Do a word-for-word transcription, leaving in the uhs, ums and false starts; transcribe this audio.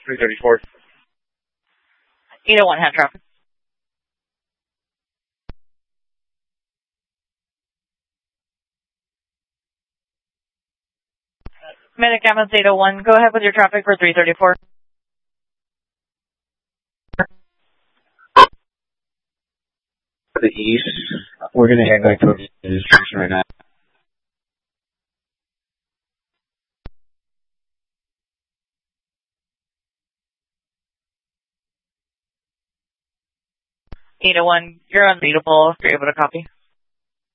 three thirty-four. eight oh one, head traffic. Medic Ambulance eight oh one, go ahead with your traffic for three thirty-four. The east, we're going to head back to the station right now. eight oh one, you're unreadable if you're able to copy.